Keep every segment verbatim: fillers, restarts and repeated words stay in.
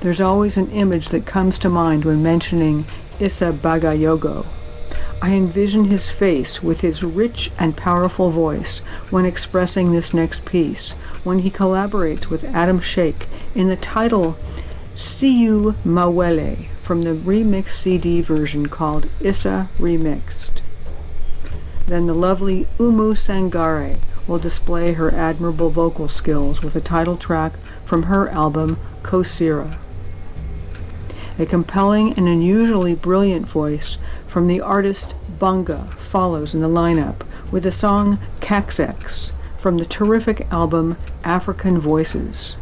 There's always an image that comes to mind when mentioning Issa Bagayogo. I envision his face with his rich and powerful voice when expressing this next piece, when he collaborates with Adam Sheikh in the title Siu Mawele from the remixed C D version called Issa Remixed. Then the lovely Umu Sangare will display her admirable vocal skills with a title track from her album Kosira. A compelling and unusually brilliant voice from the artist Bunga follows in the lineup with the song Kaxex from the terrific album African Voices.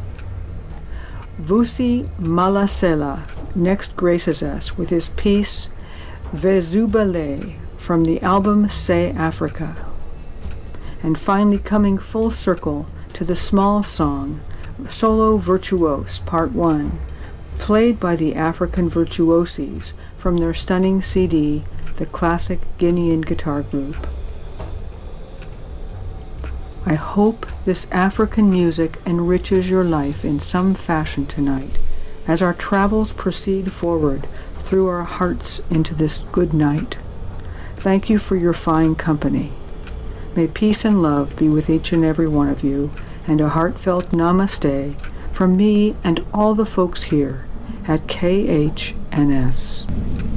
Vusi Malasela next graces us with his piece Vezubale from the album Say Africa. And finally coming full circle to the small song Solo Virtuose Part one, played by the African Virtuoses from their stunning C D, The Classic Guinean Guitar Group. I hope this African music enriches your life in some fashion tonight as our travels proceed forward through our hearts into this good night. Thank you for your fine company. May peace and love be with each and every one of you, and a heartfelt namaste from me and all the folks here at K H N S.